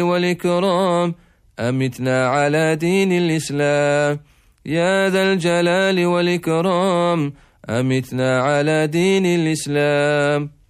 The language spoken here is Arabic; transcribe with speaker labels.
Speaker 1: والإكرام أمتنا على دين الإسلام. يا ذا الجلال والإكرام أمتنا على دين الإسلام.